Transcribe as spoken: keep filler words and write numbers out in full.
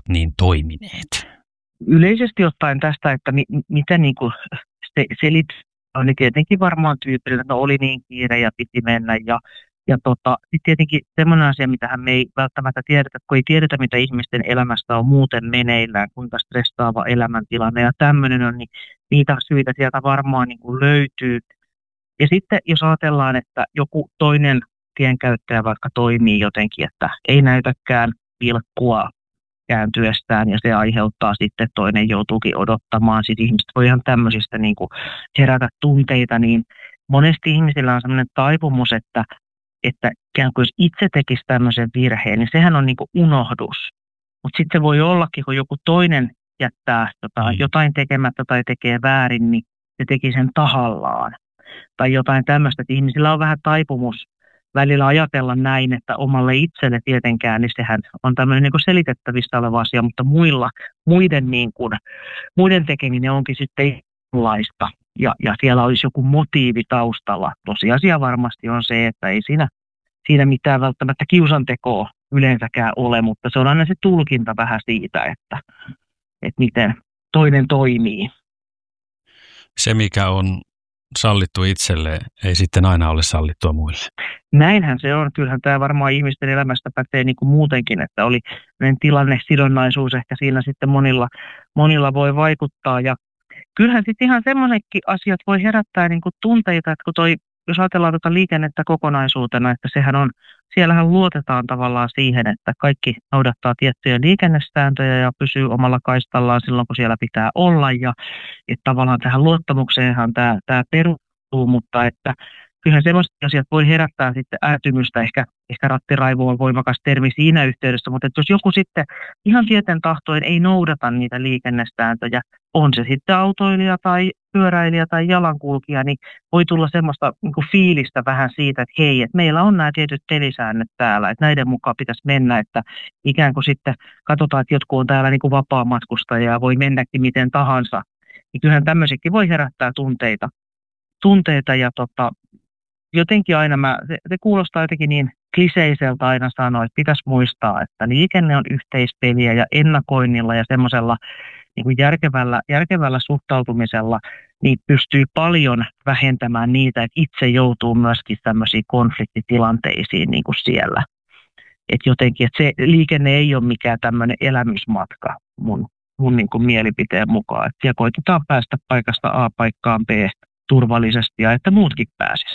niin toimineet? Yleisesti ottaen tästä, että mi, mitä niin kuin se, selit, niin tietenkin varmaan tyypillinen, että oli niin kiire ja piti mennä. Ja, ja tota, sitten tietenkin semmoinen asia, mitä me ei välttämättä tiedetä, kun ei tiedetä, mitä ihmisten elämästä on muuten meneillään, kuinka stressaava elämäntilanne ja tämmöinen on, niin niitä syitä sieltä varmaan niin kuin löytyy. Ja sitten jos ajatellaan, että joku toinen tienkäyttäjä vaikka toimii jotenkin, että ei näytäkään vilkkua kääntyestään ja se aiheuttaa sitten, että toinen joutuukin odottamaan. Sitten ihmiset voi ihan tämmöisistä niin kuin herätä tunteita, niin monesti ihmisillä on sellainen taipumus, että, että ikään kuin jos itse tekisi tämmöisen virheen, niin sehän on niin kuin unohdus. Mutta sitten se voi ollakin, kun joku toinen jättää jotain, jotain tekemättä tai tekee väärin, niin se teki sen tahallaan. Tai jotain tämmöistä, että ihmisillä on vähän taipumus välillä ajatella näin, että omalle itselle tietenkään, niin sehän on tämmöinen niin kuin selitettävissä oleva asia, mutta muilla, muiden, niin kuin, muiden tekeminen onkin sitten laista. Ja, ja siellä olisi joku motiivi taustalla. Tosiasia varmasti on se, että ei siinä, siinä mitään välttämättä kiusantekoa yleensäkään ole, mutta se on aina se tulkinta vähän siitä, että, että miten toinen toimii. Se, mikä on sallittu itselle, ei sitten aina ole sallittua muille. Näinhän se on. Kyllähän tämä varmaan ihmisten elämästä pätee niin kuin muutenkin, että oli tilannesidonnaisuus ehkä siinä sitten monilla, monilla voi vaikuttaa. Ja kyllähän sitten ihan semmoisetkin asiat voi herättää niin kuin tunteita, että kun toi, jos ajatellaan tuota liikennettä kokonaisuutena, että sehän on, siellähän luotetaan tavallaan siihen, että kaikki noudattaa tiettyjä liikennesääntöjä ja pysyy omalla kaistallaan silloin, kun siellä pitää olla. Ja että tavallaan tähän luottamukseenhan tämä, tämä perustuu, mutta että kyllähän sellaiset asiat voi herättää sitten ärtymystä, ehkä, ehkä rattiraivo on voimakas termi siinä yhteydessä, mutta että jos joku sitten ihan tieten tahtoen ei noudata niitä liikennesääntöjä, on se sitten autoilija tai pyöräilijä tai jalankulkija, niin voi tulla semmoista niin kuin fiilistä vähän siitä, että hei, että meillä on nämä tietyt pelisäännöt täällä, että näiden mukaan pitäisi mennä, että ikään kuin sitten katsotaan, että jotkut on täällä niin kuin vapaamatkustajia ja voi mennäkin miten tahansa, niin kyllähän tämmöisikin voi herättää tunteita, tunteita ja tota, jotenkin aina mä, se, se kuulostaa jotenkin niin kliseiseltä aina sanoa, että pitäisi muistaa, että liikenne on yhteispeliä ja ennakoinnilla ja semmoisella niin kuin järkevällä, järkevällä suhtautumisella niin pystyy paljon vähentämään niitä, että itse joutuu myöskin tämmöisiin konfliktitilanteisiin niin kuin siellä. Että jotenkin, että se liikenne ei ole mikään tämmöinen elämysmatka mun, mun niin kuin mielipiteen mukaan. Että koitetaan päästä paikasta A paikkaan B turvallisesti ja että muutkin pääsisivät.